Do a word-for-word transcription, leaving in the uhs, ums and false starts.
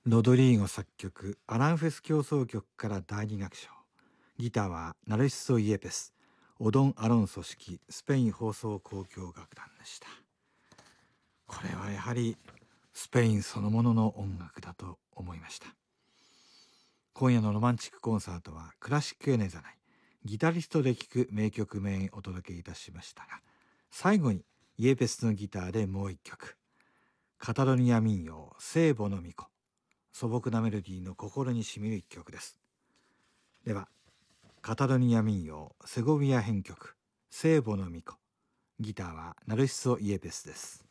ロドリーゴ作曲、アランフェス協奏曲からだいに楽章。ギターはナルシソ・イエペス、オドン・アロンソ指揮、スペイン放送交響楽団でした。これはやはりスペインそのものの音楽だと思いました。今夜のロマンチックコンサートはクラシックエネザナイ、ギタリストで聴く名曲名お届けいたしましたが、最後にイエペスのギターでもう一曲、カタロニア民謡聖母の巫女、素朴なメロディーの心にしみる一曲です。ではカタロニア民謡セゴビア編曲聖母の巫女、ギターはナルシソ・イエペスです。